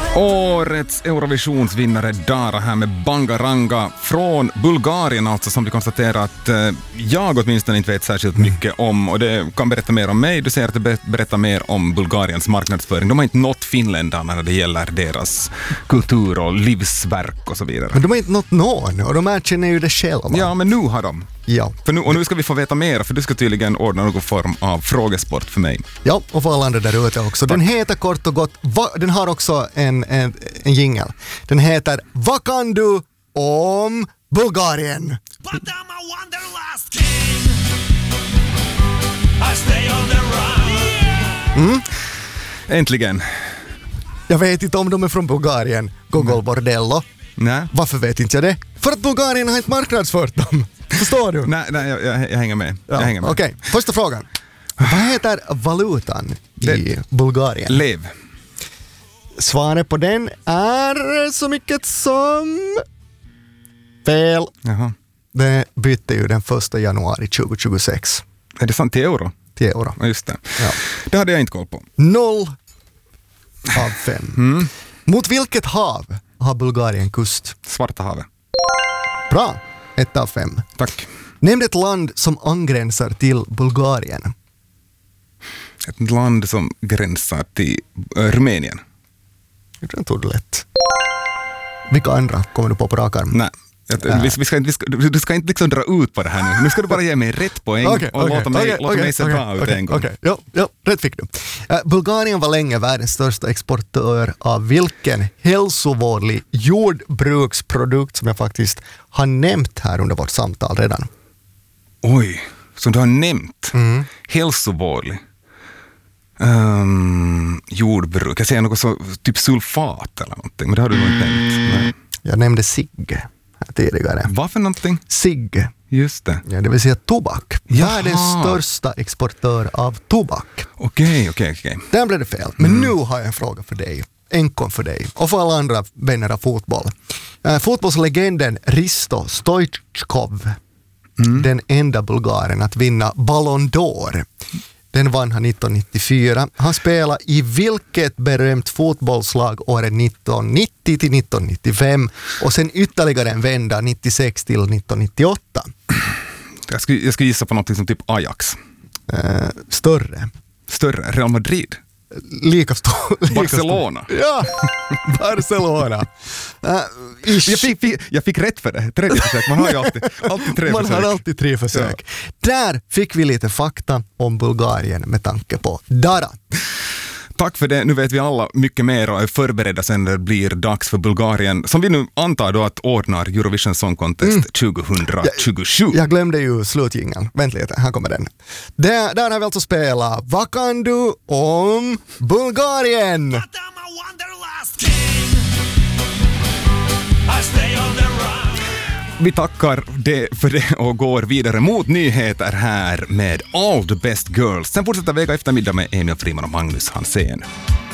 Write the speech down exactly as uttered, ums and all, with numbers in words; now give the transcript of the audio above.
Årets Eurovisionsvinnare Dara här med Bangaranga från Bulgarien, alltså, som du konstaterar att eh, jag åtminstone inte vet särskilt mycket om, och det kan berätta mer om mig. Du säger att det berättar mer om Bulgariens marknadsföring. De har inte nått finländarna när det gäller deras kultur och livsverk och så vidare. Men de har inte nått någon, och de erkänner ju det själva. Ja, men nu har de. Ja. För nu, och nu ska vi få veta mer, för du ska tydligen ordna någon form av frågesport för mig. Ja, och för alla andra där ute också. Den heter kort och gott, va, den har också en, en, en jingle. Den heter Vad kan du om Bulgarien? But I'm a wanderlust king. I stay on the run. Mm. Äntligen. Jag vet inte om de är från Bulgarien. Gogol Bordello. Nej. Varför vet inte jag det? För att Bulgarien har inte marknadsfört dem. Förstår du? Nej, nej jag, jag, jag hänger med. Ja. Jag hänger med. Okej, okay. Första frågan. Vad heter valutan i Le- Bulgarien? Lev. Svaret på den är så mycket som fel. Jaha. Det bytte ju den första januari tjugohundratjugosex Är det sant till euro? till euro. Ja, just det. Ja. Det hade jag inte koll på. Noll av fem. Mm. Mot vilket hav har Bulgarien kust? Svarta havet. Bra. Ett av fem. Tack. Nämn ett land som angränsar till Bulgarien. Ett land som gränsar till äh, Rumänien. Jag tror det är lätt. Vilka andra kommer du på på rak arm? Nej. Jag, vi, vi ska, vi ska, du ska inte liksom dra ut på det här nu. Nu ska du bara ge mig rätt poäng okay, och okay, låta mig, okay, låta okay, mig se okay, bra ut okay, en gång. Okay. Ja, ja, rätt fick du. Uh, Bulgarien var länge världens största exportör av vilken hälsovårdlig jordbruksprodukt som jag faktiskt har nämnt här under vårt samtal redan. Oj, som du har nämnt. Mm. Hälsovårdlig. Um, jordbruk. Jag säger något så, typ sulfat eller någonting, men det har du nog inte nämnt. Nej. Jag nämnde cigg tidigare. Vad för någonting? Cigg. Just det. Ja, det vill säga tobak. Jaha. Världens största exportör av tobak. Okej, okej, okej. Där blev det fel. Men mm. nu har jag en fråga för dig. Enkom för dig. Och för alla andra vänner av fotboll. Uh, fotbollslegenden Risto Stoichkov. Mm. Den enda bulgaren att vinna Ballon d'Or. Den vann han nittonhundranittiofyra. Han spelade i vilket berömt fotbollslag åren nittonhundranittio till nittonhundranittiofem och sen ytterligare en vända nittiosex till nittonhundranittioåtta. Jag skulle, jag skulle gissa på något som typ Ajax. Uh, större. Större? Real Madrid? Lika stor. Lika Barcelona? Stor. Ja, Barcelona. Uh, jag, fick, fick, jag fick rätt för det. Tredje försök. Man har ju alltid, alltid tre Man försök. har alltid tre försök. Ja. Där fick vi lite fakta om Bulgarien med tanke på Dara. Tack för det. Nu vet vi alla mycket mer och är förberedda sen det blir dags för Bulgarien, som vi nu antar då att ordnar Eurovision Song Contest mm. tjugohundratjugosju. Jag, jag glömde ju slutjingeln. Vänt lite, här kommer den. Där, där har vi alltså spelat Vad kan du om Bulgarien? But I'm a wanderlust king. I stay on the run. Vi tackar det för det och går vidare mot nyheter här med All the Best Girls. Sen fortsätter Vega eftermiddag med Emil Friman och Magnus Hansén.